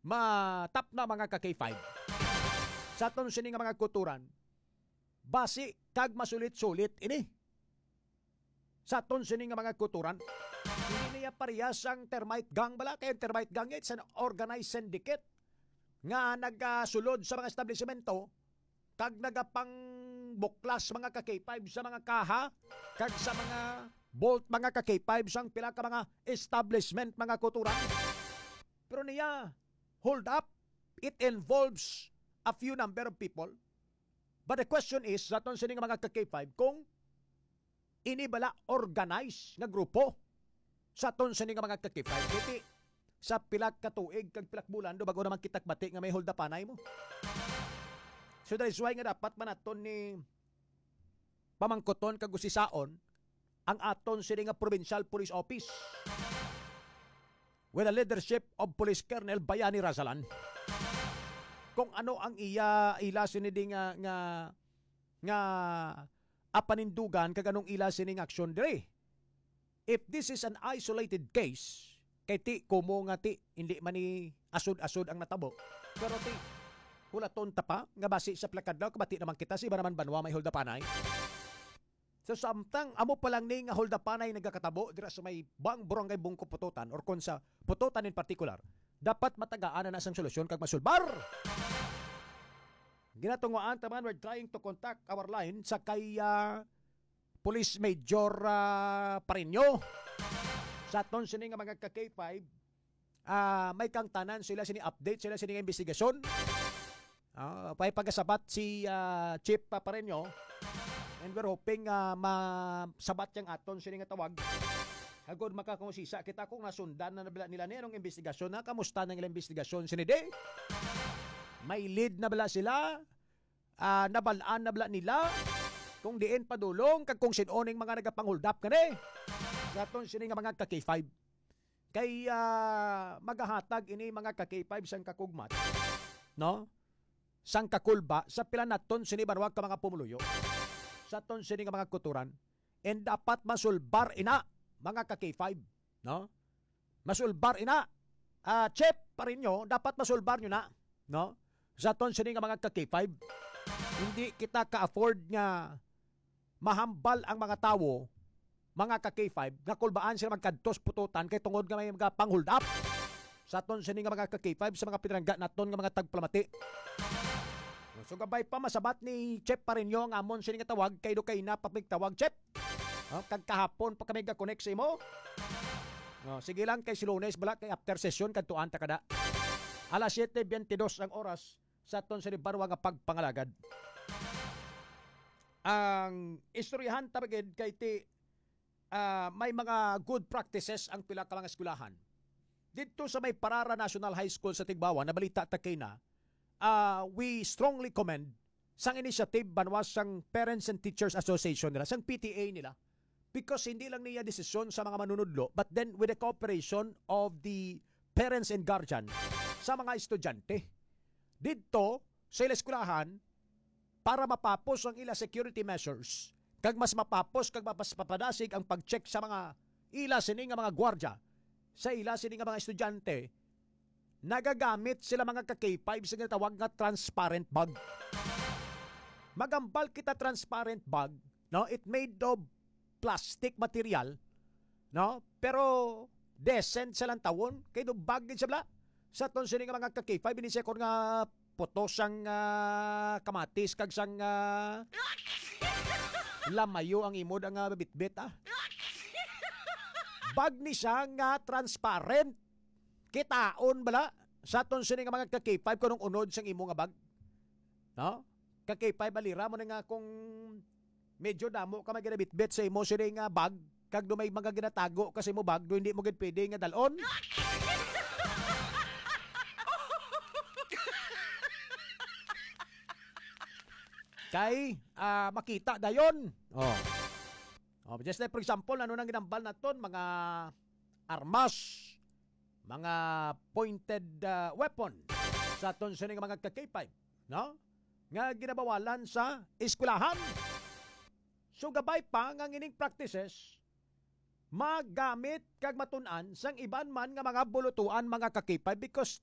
matap na mga ka K5. Sa aton sini nga mga kuturan, basi kag masulit-sulit ini. Sa aton sini nga mga kuturan, hindi niya parehas ang termite gang bala. Kaya termite gang it's an organized syndicate nga nagasulod sa mga establishmento kag nagapang buklas mga ka K5 sa mga kaha kag sa mga bolt mga ka K5 sang pila ka mga establishment mga kuturan. Pero niya, hold up, it involves a few number of people. But the question is, sa aton sining mga ka K5, kung inibala organized na grupo sa aton sining mga ka K5, kiti sa pilak katuig kag pilak bulan do bago naman kitak-bati nga may hold up anay mo. So that is why nga dapat manaton ni pamangkoton kag usisaon ang aton sini nga Provincial Police Office with the leadership of Police Colonel Bayani Razalan. Kung ano ang ila sini nga apanindugan kag anong ila sini nga aksyon dire. If this is an isolated case, kay ti kumo nga ti hindi man ni asud-asud ang natabo. Pero ti hulaton ta pa nga basi sa plakad daw kabati naman kita si naman banwa may hold up anay. So samtang amo pa lang ni nga hold up anay nagakatabo dira sa may barangay Bungko Pututan or kon sa Pututan in particular, dapat matagaan na sang solusyon kag masulbar. Ginatunguan taman, we're trying to contact our line sa kay Police Major Parinyo. Sa aton sini nga mga ka K5, may kang tanan sila sini update, sila sini nga investigasyon. Pay pagasabat si Chief Parinyo. And we're hoping masabat yang aton sini nga tawag. Hagod makakusisa kita kung nasundan na nila nilong investigasyon na kamusta ng ilang investigasyon sini de. May lead na bala sila, nabalaan na bala nila, kung diin padulong, kag kung sinoning mga nagapang-hold up ka na sa aton sini nga mga ka K5. Kaya magahatag ini mga ka K5 sang kakugmat, no? Sang kakulba, sa pila naton sini banwag ka mga pumuluyo, sa aton sini nga mga kuturan, and dapat masulbar ina, mga ka K5, no? Masulbar ina, Chep pa rin nyo, dapat masulbar nyo na, no? Sa aton sini nga mga ka K5, hindi kita ka-afford nga mahambal ang mga tawo, mga ka K5, nga kulbaan sila magkadtos pututan kay tungod nga may mga pang-hold up. Sa aton sini nga mga ka K5 sa mga pinarangga naton nga mga tagplamati. So gabay pa masabat ni Chep pa rin yung amon sini nga tawag kay do kay na papigtawag Chep. Kag kahapon pa kami ga-connect sa imo. Sige lang kay si Lunes bala kay after session kadtuan ta kada. Alas 7:22 ang oras sa aton sa barwa nga pagpangalagad. Ang istoryahan tabagid kay ti may mga good practices ang pila ka mga eskwelahan. Dito sa may Parara National High School sa Tigbawa, nabalita ta kay na, we strongly commend sang initiative banwas sang Parents and Teachers Association nila, sang PTA nila. Because hindi lang niya desisyon sa mga manunudlo, but then with the cooperation of the parents and guardian sa mga estudyante. Dito, sa ila eskwelahan, para mapapos ang ila security measures, kag mas mapapos, kag mas papadasig ang pag-check sa mga ila sini nga mga gwardya, sa ila sini nga mga estudyante, nagagamit sila mga ka-K5 sa tawag nga transparent bag. Magambal kita transparent bag, no? It made of plastic material, no? Pero decent silang tawon, kay do bag din siya sa ton sini nga mga ka-K5 binisekor nga putos sang kamatis kag sang lamayo ang imod ang bitbit Bag ni siya nga transparent. Kitaon bala sa ton sini nga mga ka-K5 kunong unod sang imo nga bag. No? Ka-K5 balira mo na nga kung medyo damo ka maginabitbit sa imo sini nga bag kag do may mga ginatago kasi mo bag do hindi mo gid pwede nga dalon. Kay makita dayon. Just like for example, ano nang ginambal naton mga armas, mga pointed weapon sa aton sini nga mga ka-K5, no? Nga ginabawalan sa eskwelahan. So gabay pa nga ining practices magamit kag matun-an sang iban man nga mga bulutuan mga ka-K5 because